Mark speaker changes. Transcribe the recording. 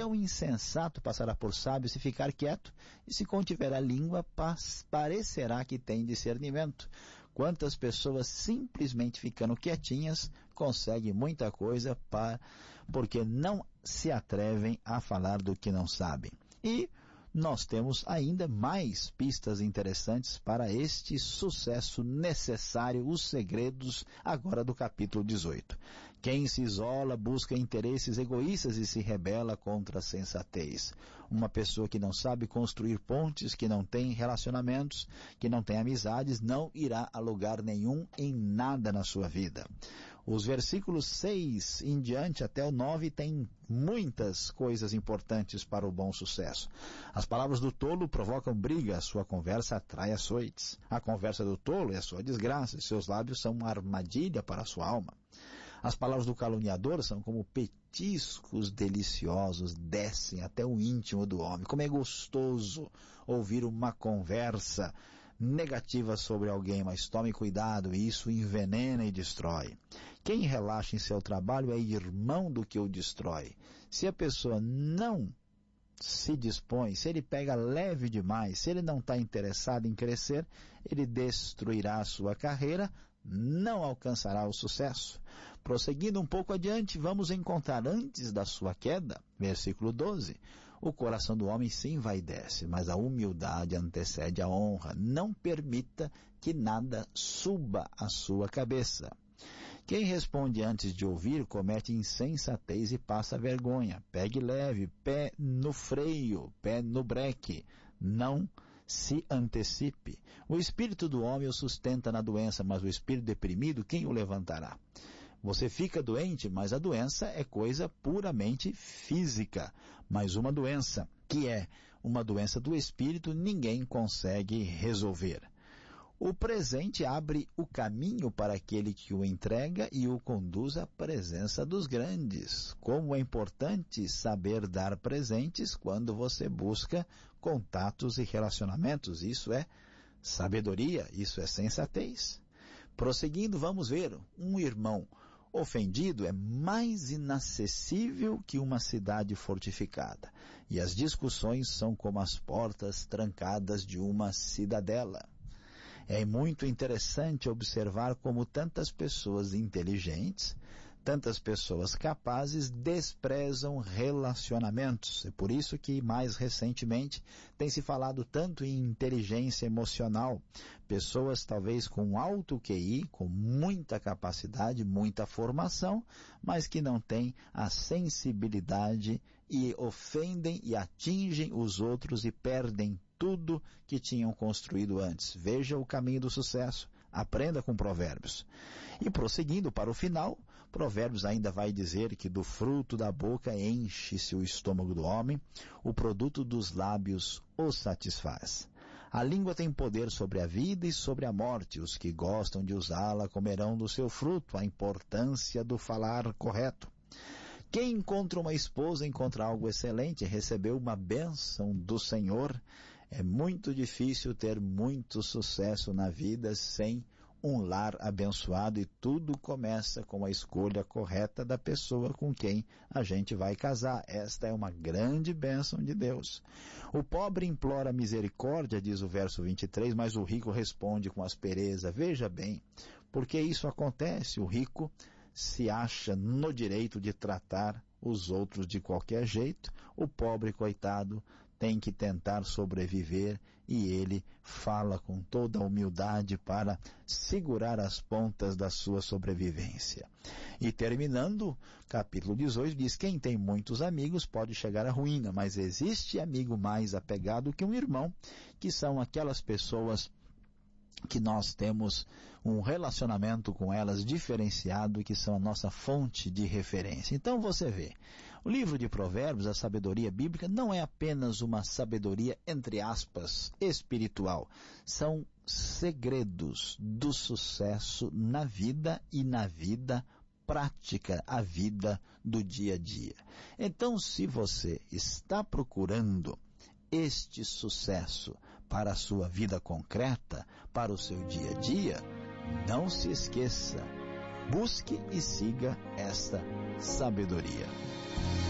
Speaker 1: Então o insensato passará por sábio se ficar quieto, e se contiver a língua, parecerá que tem discernimento. Quantas pessoas simplesmente ficando quietinhas conseguem muita coisa porque não se atrevem a falar do que não sabem. E nós temos ainda mais pistas interessantes para este sucesso necessário, os segredos agora do capítulo 18. Quem se isola busca interesses egoístas e se rebela contra a sensatez. Uma pessoa que não sabe construir pontes, que não tem relacionamentos, que não tem amizades, não irá a lugar nenhum em nada na sua vida. Os versículos 6 em diante até o 9 têm muitas coisas importantes para o bom sucesso. As palavras do tolo provocam briga, a sua conversa atrai açoites. A conversa do tolo é a sua desgraça, e seus lábios são uma armadilha para a sua alma. As palavras do caluniador são como petiscos deliciosos, descem até o íntimo do homem. Como é gostoso ouvir uma conversa negativa sobre alguém, mas tome cuidado, isso envenena e destrói. Quem relaxa em seu trabalho é irmão do que o destrói. Se a pessoa não se dispõe, se ele pega leve demais, se ele não está interessado em crescer, ele destruirá a sua carreira, não alcançará o sucesso. Prosseguindo um pouco adiante, vamos encontrar antes da sua queda, versículo 12, o coração do homem se envaidece, mas a humildade antecede a honra. Não permita que nada suba à sua cabeça. Quem responde antes de ouvir comete insensatez e passa vergonha. Pegue leve, pé no freio, pé no breque. Não se antecipe. O espírito do homem o sustenta na doença, mas o espírito deprimido, quem o levantará? Você fica doente, mas a doença é coisa puramente física. Mas uma doença, que é uma doença do espírito, ninguém consegue resolver. O presente abre o caminho para aquele que o entrega e o conduz à presença dos grandes. Como é importante saber dar presentes quando você busca contatos e relacionamentos. Isso é sabedoria, isso é sensatez. Prosseguindo, vamos ver, um irmão ofendido é mais inacessível que uma cidade fortificada. E as discussões são como as portas trancadas de uma cidadela. É muito interessante observar como tantas pessoas inteligentes, tantas pessoas capazes desprezam relacionamentos. É por isso que mais recentemente tem se falado tanto em inteligência emocional. Pessoas talvez com alto QI, com muita capacidade, muita formação, mas que não têm a sensibilidade e ofendem e atingem os outros e perdem tudo que tinham construído antes. Veja o caminho do sucesso. Aprenda com Provérbios. E prosseguindo para o final, Provérbios ainda vai dizer que do fruto da boca enche-se o estômago do homem, o produto dos lábios o satisfaz. A língua tem poder sobre a vida e sobre a morte. Os que gostam de usá-la comerão do seu fruto. A importância do falar correto. Quem encontra uma esposa encontra algo excelente, recebeu uma bênção do Senhor. É muito difícil ter muito sucesso na vida sem um lar abençoado, e tudo começa com a escolha correta da pessoa com quem a gente vai casar. Esta é uma grande bênção de Deus. O pobre implora misericórdia, diz o verso 23, mas o rico responde com aspereza. Veja bem, porque isso acontece. O rico se acha no direito de tratar os outros de qualquer jeito. O pobre, coitado, tem que tentar sobreviver, e ele fala com toda a humildade para segurar as pontas da sua sobrevivência. E terminando, capítulo 18 diz: quem tem muitos amigos pode chegar à ruína, mas existe amigo mais apegado que um irmão, que são aquelas pessoas que nós temos um relacionamento com elas diferenciado, que são a nossa fonte de referência. Então você vê, o livro de Provérbios, a sabedoria bíblica, não é apenas uma sabedoria, entre aspas, espiritual. São segredos do sucesso na vida e na vida prática, a vida do dia a dia. Então, se você está procurando este sucesso para a sua vida concreta, para o seu dia a dia, não se esqueça, busque e siga esta sabedoria.